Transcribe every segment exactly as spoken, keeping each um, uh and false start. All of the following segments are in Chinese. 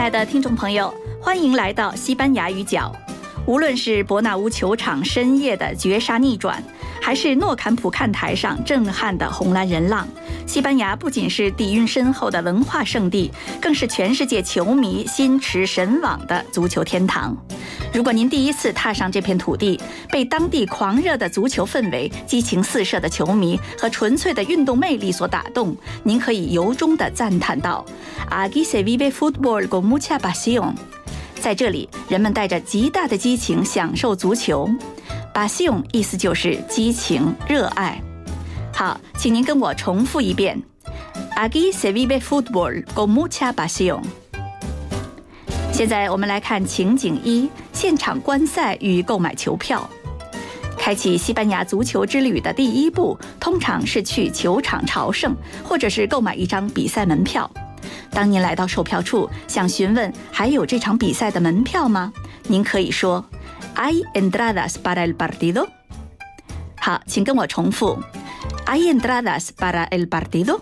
爱的听众朋友，欢迎来到西班牙语角。无论是伯纳乌球场深夜的绝杀逆转，还是诺坎普看台上震撼的红蓝人浪，西班牙不仅是底蕴深厚的文化圣地，更是全世界球迷心驰神往的足球天堂。如果您第一次踏上这片土地，被当地狂热的足球氛围、激情四射的球迷和纯粹的运动魅力所打动，您可以由衷地赞叹道 Aquí se vive fútbol con mucha pasión。 在这里，人们带着极大的激情享受足球。pasión 意思就是激情、热爱。好，请您跟我重复一遍 Aquí se vive fútbol con mucha pasión。 现在我们来看情景一，现场观赛与购买球票。开启西班牙足球之旅的第一步，通常是去球场朝圣，或者是购买一张比赛门票。当您来到售票处，想询问还有这场比赛的门票吗？您可以说 ¿Hay entradas para el partido？ 好，请跟我重复 ¿Hay entradas para el partido？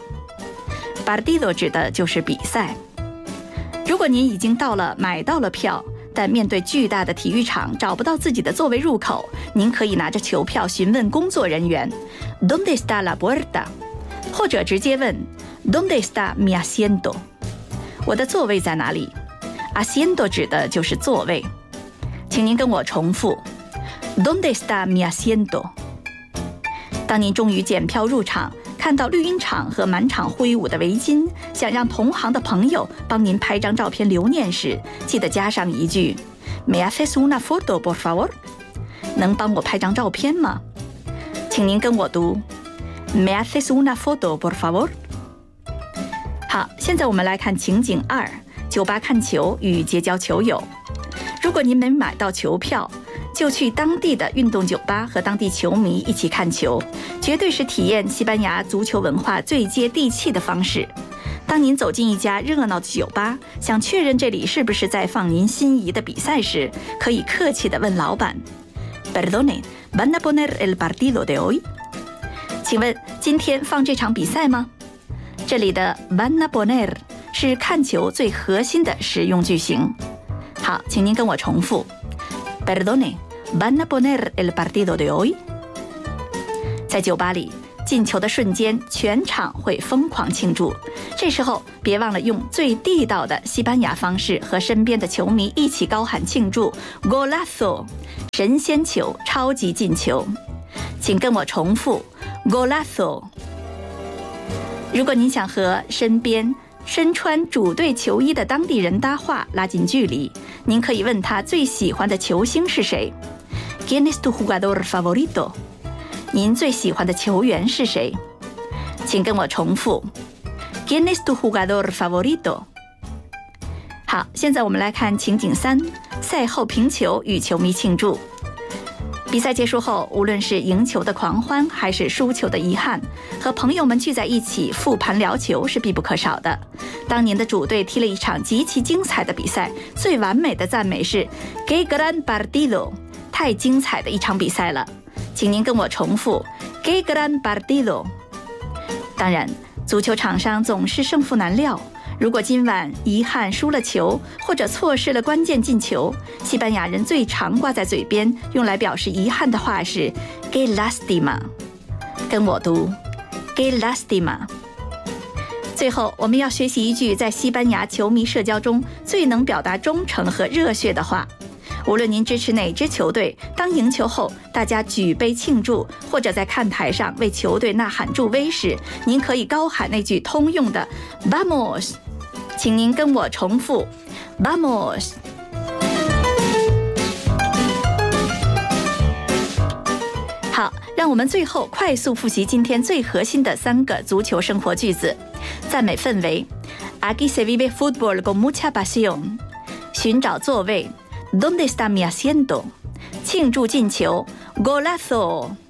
Partido 指的就是比赛。如果您已经到了，买到了票，但面对巨大的体育场找不到自己的座位入口，您可以拿着球票询问工作人员 ¿Dónde está la puerta？ 或者直接问 ¿Dónde está mi asiento？ 我的座位在哪里？ Asiento 指的就是座位。请您跟我重复 ¿Dónde está mi asiento？ 当您终于检票入场，看到绿茵场和满场挥舞的围巾，想让同行的朋友帮您拍张照片留念时，记得加上一句 ¿Me haces una foto por favor？ 能帮我拍张照片吗？请您跟我读 ¿Me haces una foto por favor？ 好，现在我们来看情景二，酒吧看球与结交球友。如果您没买到球票，就去当地的运动酒吧和当地球迷一起看球，绝对是体验西班牙足球文化最接地气的方式。当您走进一家热闹的酒吧，想确认这里是不是在放您心仪的比赛时，可以客气地问老板 Perdone, ¿van a poner el partido de hoy？ 请问今天放这场比赛吗？这里的 van a poner 是看球最核心的实用句型。好，请您跟我重复 Perdone, ¿van a poner el partido de hoy？ 在酒吧里，进球的瞬间，全场会疯狂庆祝。这时候，别忘了用最地道的西班牙方式和身边的球迷一起高喊庆祝 Golazo， 神仙球，超级进球。请跟我重复 Golazo。如果您想和身边身穿主队球衣的当地人搭话，拉近距离，您可以问他最喜欢的球星是谁 ¿Quién es tu jugador favorito？ 您最喜欢的球员是谁？请跟我重复 ¿Quién es tu jugador favorito？ 好，现在我们来看情景三，赛后评球与球迷庆祝。比赛结束后，无论是赢球的狂欢还是输球的遗憾，和朋友们聚在一起复盘聊球是必不可少的。当您的主队踢了一场极其精彩的比赛，最完美的赞美是 Qué gran partido， 太精彩的一场比赛了。请您跟我重复 Qué gran partido。 当然，足球场上总是胜负难料，如果今晚遗憾输了球，或者错失了关键进球，西班牙人最常挂在嘴边用来表示遗憾的话是 Qué lástima。 跟我读 Qué lástima。 最后，我们要学习一句在西班牙球迷社交中最能表达忠诚和热血的话。无论您支持哪支球队，当赢球后大家举杯庆祝，或者在看台上为球队呐喊助威时，您可以高喊那句通用的 Vamos。 请您跟我重复 Vamos。 好，让我们最后快速复习今天最核心的三个足球生活句子。赞美氛围 Aquí se vive fútbol con mucha pasión。 寻找座位 ¿Dónde está mi asiento？ 庆祝进球 Golazo。